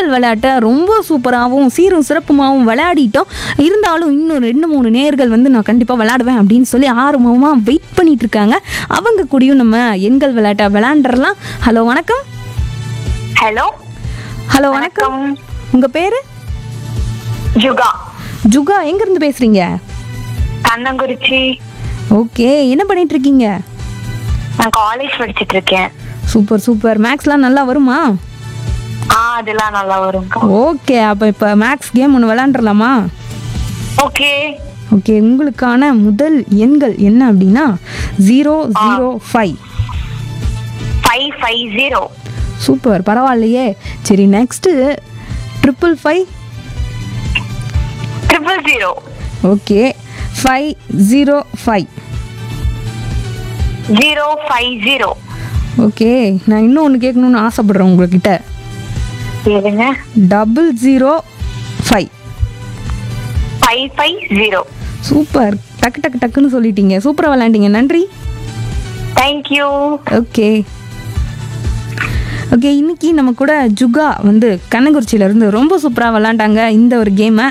எங்கள் விளையாட்டை ரொம்ப சூப்பராகவும் சீரும் சிறப்புமாகவும் விளையாடிட்டோம். இருந்தாலும் இன்னும் 2-3 நேயர்கள் வந்து நான் கண்டிப்பாக விளையாடுவேன் அப்படின்னு சொல்லி ஆர்வமாக வெயிட் பண்ணிட்டு இருக்காங்க. அவங்க கூடயும் நம்ம எங்கள் விளையாட்டை விளையாண்டுறலாம். ஹலோ வணக்கம். ஹலோ ஹலோ வணக்கம். உங்கள் பேர்? ஜுகா. ஜுகா, எங்கேருந்து பேசுகிறீங்க? கண்ணங்குறிச்சி. ஓகே, என்ன பண்ணிட்டு இருக்கீங்க? நான் காலேஜ் படிச்சிட்டு இருக்கேன். Super super. மேக்ஸ்லாம் நல்லா வருமா? அதெல்லாம் நல்லா வரும். ஓகே, அப்போ இப்போ மேக்ஸ் கேம் ஒன்று விளையாண்டுறலாமா? ஓகே ஓகே, உங்களுக்கான முதல் எண்கள் என்ன அப்படின்னா 005. 550. சூப்பர், பரவாயில்லையே. சரி, நெக்ஸ்ட்டு 555. 000. ஓகே, 505. 050. ஓகே, நான் இன்னும் ஒன்று கேட்கணும்னு ஆசைப்படுறேன் உங்ககிட்ட. கேளுங்க. 005. 550. சூப்பர், டக்கு டக்கு டக்குன்னு சொல்லிட்டீங்க. சூப்பராக விளையாண்டீங்க, நன்றி. தேங்க்யூ. ஓகே ஓகே, இன்னைக்கு நம்ம கூட ஜுகா வந்து கண்ணங்குறிச்சியிலேருந்து ரொம்ப சூப்பராக விளாண்டாங்க இந்த ஒரு கேமை.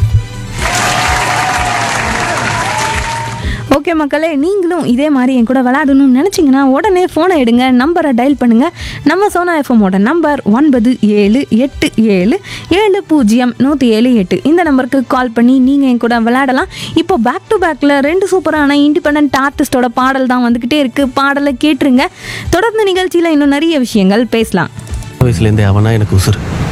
ஓகே மக்களே, நீங்களும் இதே மாதிரி என் கூட விளையாடணும்னு நினச்சிங்கன்னா உடனே ஃபோனை எடுங்க, நம்பரை டயல் பண்ணுங்கள். நம்ம சோனா எஃப்எம்மோட நம்பர் 9787070178. இந்த நம்பருக்கு கால் பண்ணி நீங்கள் என் கூட விளையாடலாம். இப்போ பேக் டு பேக்கில் 2 சூப்பரான இண்டிபெண்ட் ஆர்டிஸ்டோட பாடல் தான் வந்துக்கிட்டே இருக்குது. பாடலை கேட்டுருங்க. தொடர்ந்து நிகழ்ச்சியில் இன்னும் நிறைய விஷயங்கள் பேசலாம். வயசுலேருந்தே அவனா எனக்கு உசுறு.